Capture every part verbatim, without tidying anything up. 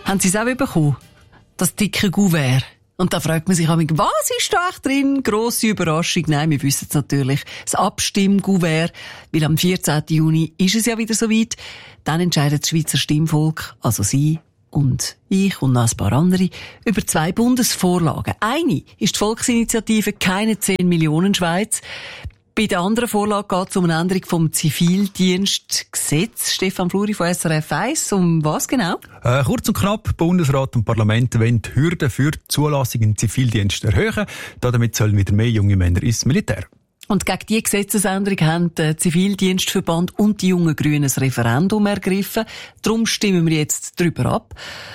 Haben Sie es auch bekommen? Das dicke Kuvert. Und da fragt man sich auch, was ist da echt drin? Grosse Überraschung. Nein, wir wissen es natürlich. Das Abstimmkuvert. Weil am vierzehnten Juni ist es ja wieder soweit. Dann entscheidet das Schweizer Stimmvolk, also Sie und ich und noch ein paar andere, über zwei Bundesvorlagen. Eine ist die Volksinitiative «Keine zehn Millionen Schweiz». Bei der anderen Vorlage geht es um eine Änderung vom Zivildienstgesetz. Stefan Fluri von S R F eins. Um was genau? Äh, kurz und knapp, Bundesrat und Parlament wollen die Hürden für die Zulassung in den Zivildienst erhöhen. Damit sollen wieder mehr junge Männer ins Militär. Und gegen diese Gesetzesänderung haben der Zivildienstverband und die jungen Grünen ein Referendum ergriffen. Darum stimmen wir jetzt darüber ab.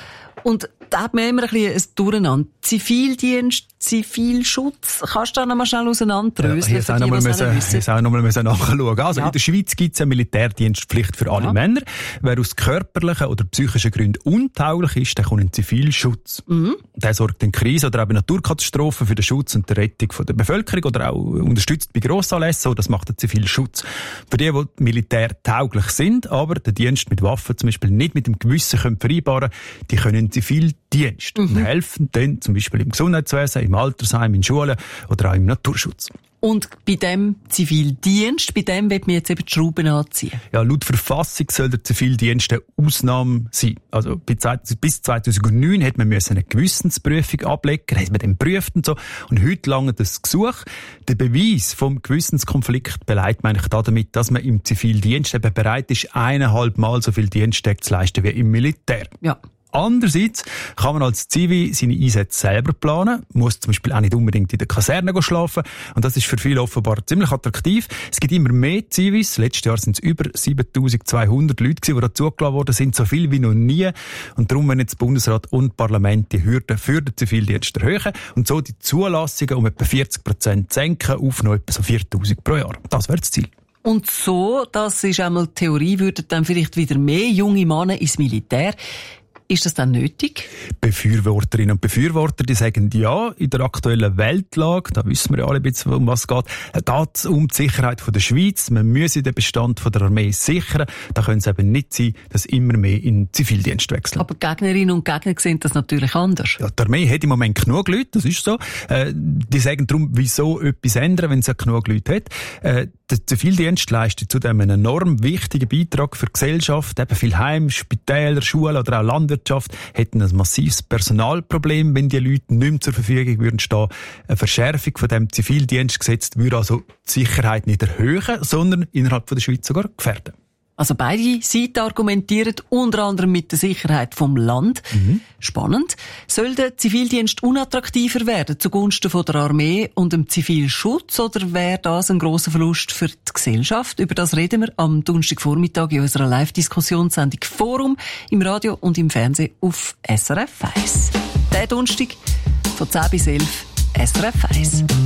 Und da hat man immer ein bisschen ein Durcheinander. Zivildienst, Zivilschutz. Kannst du da noch mal schnell auseinanderdröseln? Ja, hier müssen auch noch mal nachschauen. Also ja. In der Schweiz gibt es eine Militärdienstpflicht für alle ja. Männer. Wer aus körperlichen oder psychischen Gründen untauglich ist, der kommt in den Zivilschutz. Mhm. Der sorgt in Krisen oder auch bei Naturkatastrophen für den Schutz und die Rettung der Bevölkerung oder auch unterstützt bei Grossanlässen. So, das macht der Zivilschutz. Für die, die militärtauglich sind, aber den Dienst mit Waffen zum Beispiel nicht mit dem Gewissen können vereinbaren können, die können Zivildienst mhm. und helfen dann zum Beispiel im Gesundheitswesen, im Altersheim, in Schulen oder auch im Naturschutz. Und bei dem Zivildienst, bei dem wird man jetzt eben die Schrauben anziehen? Ja, laut Verfassung soll der Zivildienst eine Ausnahme sein. Also bis zweitausendneun hat man eine Gewissensprüfung ablegen, dann hat man den geprüft und so. Und heute lange das Gesuch. Der Beweis vom Gewissenskonflikt beleidigt man eigentlich damit, dass man im Zivildienst eben bereit ist, eineinhalb Mal so viel Diensttage zu leisten wie im Militär. Ja. Andererseits kann man als Zivi seine Einsätze selber planen, muss zum Beispiel auch nicht unbedingt in der Kaserne schlafen und das ist für viele offenbar ziemlich attraktiv. Es gibt immer mehr Zivis, letztes Jahr sind es über siebentausendzweihundert Leute gewesen, die da zugelassen worden sind, so viel wie noch nie und darum wollen jetzt Bundesrat und Parlament die Hürden für den Zivildienst erhöhen und so die Zulassungen um etwa vierzig Prozent senken auf noch etwa so viertausend pro Jahr. Das wäre das Ziel. Und so, das ist einmal die Theorie, würden dann vielleicht wieder mehr junge Männer ins Militär. Ist das dann nötig? Befürworterinnen und Befürworter, die sagen ja, in der aktuellen Weltlage, da wissen wir ja alle ein bisschen, um was es geht, geht es um die Sicherheit der Schweiz. Man müsse den Bestand der Armee sichern. Da könnte es eben nicht sein, dass immer mehr in den Zivildienst wechseln. Aber Gegnerinnen und Gegner sehen das natürlich anders. Ja, die Armee hat im Moment genug Leute, das ist so. Äh, die sagen darum, wieso etwas ändern, wenn es ja genug Leute hat. Äh, der Zivildienst leistet zudem einen enorm wichtigen Beitrag für die Gesellschaft. Eben viele Heim, Spitäler, Schulen oder auch Landwirtschaft hätten ein massives Personalproblem, wenn die Leute nicht mehr zur Verfügung würden stehen. Eine Verschärfung von dem Zivildienstgesetz würde also die Sicherheit nicht erhöhen, sondern innerhalb von der Schweiz sogar gefährden. Also beide Seiten argumentieren unter anderem mit der Sicherheit vom Land. Mhm. Spannend. Soll der Zivildienst unattraktiver werden zugunsten von der Armee und dem Zivilschutz oder wäre das ein grosser Verlust für die Gesellschaft? Über das reden wir am Donnerstagvormittag in unserer Live-Diskussionssendung Forum im Radio und im Fernsehen auf S R F eins. Der Donnerstag von zehn bis elf S R F eins.